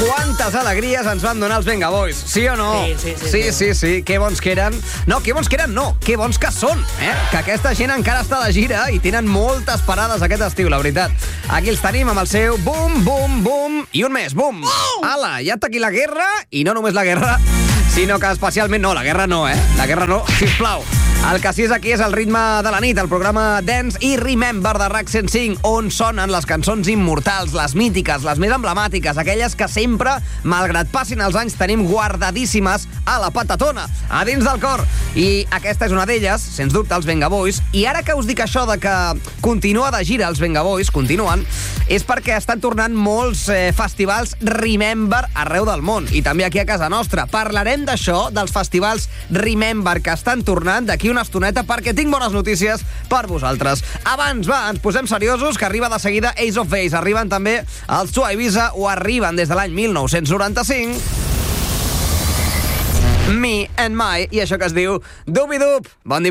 Quantes alegries ens van donar els Venga Boys, sí o no? Sí. Que bons que eren. No, que bons que eren no, que bons que són, Que aquesta gent encara està de gira i tenen moltes parades aquest estiu, la veritat. Aquí els tenim amb el seu bum, bum, bum i un més, bum. Ala, ja està aquí la guerra, i no només la guerra, sinó que especialment... No, la guerra no, La guerra no, sisplau. El que sí és aquí és el ritme de la nit, el programa Dance i Remember de RAC 105, on sonen les cançons immortals, les mítiques, les més emblemàtiques, aquelles que sempre, malgrat passin els anys, tenim guardadíssimes a la patatona, a dins del cor. I aquesta és una d'elles, sens dubte, els Venga Boys. I ara que us dic això de que continua de gira els Venga Boys, continuen, és perquè estan tornant molts festivals Remember arreu del món, i també aquí a casa nostra. Parlarem d'això, dels festivals Remember que estan tornant d'aquí una estoneta, perquè tinc bones notícies per vosaltres. Abans, ens posem seriosos, que arriba de seguida Ace of Base. Arriben també els Two Ibiza, o arriben des de l'any 1995. Me and My, i això que es diu Dub-i-Dub. Bon dia.